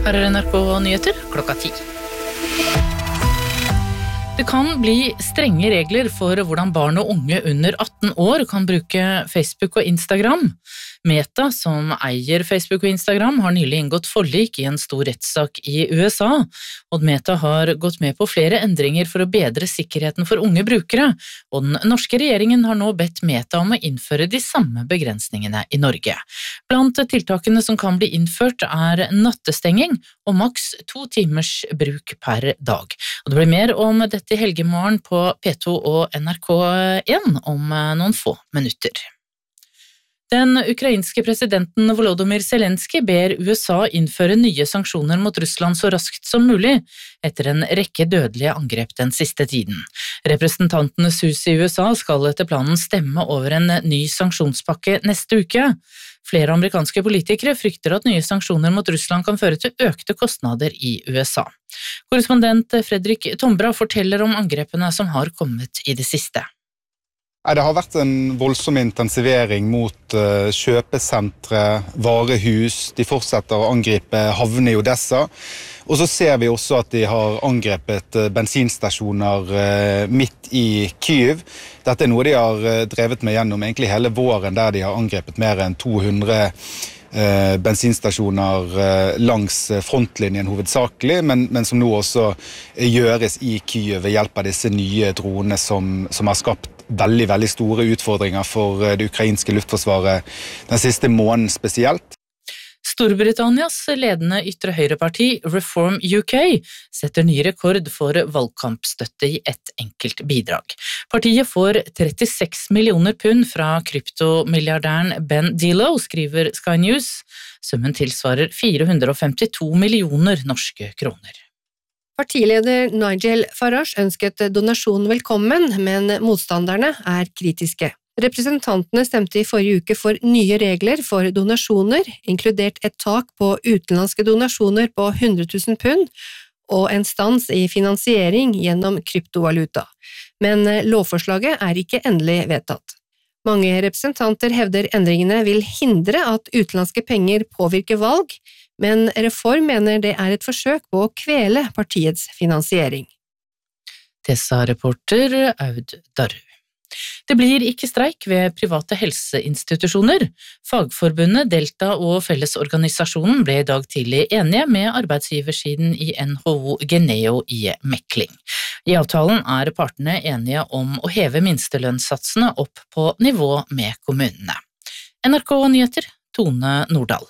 Her NRK Nyheter, 10:00. Det kan bli strenge regler for hvordan barn og unge under 18 år kan bruke Facebook og Instagram. Meta, som eier Facebook og Instagram, har nylig inngått forlik i en stor rettssak i USA, og Meta har gått med på flere endringer for å bedre sikkerheten for unge brukere, og den norske regjeringen har nå bedt Meta om å innføre de samme begrensningene i Norge. Blant tiltakene som kan bli innført er nattestenging og maks 2 timers bruk per dag. Og det blir mer om dette i helgemorgen på P2 og NRK1 om noen få minutter. Den ukrainske presidenten Volodymyr Zelensky ber USA innføre nye sanksjoner mot Russland så raskt som mulig, etter en rekke dødelige angrep den siste tiden. Representantenes hus i USA skal etter planen stemme over en ny sanksjonspakke neste uke. Flere amerikanske politikere frykter at nye sanksjoner mot Russland kan føre til økte kostnader i USA. Korrespondent Fredrik Tombra forteller om angrepene som har kommet i det siste. Det har vært en voldsom intensivering mot kjøpesentre, varehus. De fortsetter å angripe havner i Odessa. Og så ser vi også at de har angrepet bensinstasjoner midt i Kyiv. Dette er noe de har drevet med gjennom egentlig hele våren, der de har angrepet mer enn 200 bensinstasjoner langs frontlinjen hovedsakelig, men som nå også gjøres i Kyiv ved hjelp av disse nye dronene som har skapt veldig store utfordringer for det ukrainske luftforsvaret den siste måneden spesielt. Storbritannias ledende ytre høyreparti Reform UK setter ny rekord for valgkampstøtte i ett enkelt bidrag. Partiet får 36 millioner pund fra kryptomilliardæren Ben Dillo, skriver Sky News. Summen tilsvarer 452 millioner norske kroner. Partileder Nigel Farage ønsket donasjonen velkommen, men motstanderne er kritiske. Representantene stemte i forrige uke for nye regler for donasjoner, inkludert et tak på utenlandske donasjoner på 100 000 pund og en stans i finansiering gjennom kryptovaluta. Men lovforslaget er ikke endelig vedtatt. Mange representanter hevder endringene vil hindre at utenlandske penger påvirker valg, men Reform mener det er et forsøk på å kvele partiets finansiering. Det sa reporter Aud Darru. Det blir ikke streik ved private helseinstitusjoner. Fagforbundet Delta og Fellesorganisasjonen ble i dag tidlig enige med arbeidsgiversiden i NHO Geneo i mekling. I avtalen er partene enige om å heve minstelønnssatsene opp på nivå med kommunene. NRK Nyheter, Tone Nordahl.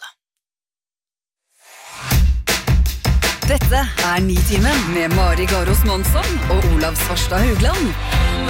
Dette er Nitimen med Mari Garos Monsson og Olav Svarstad Haugland.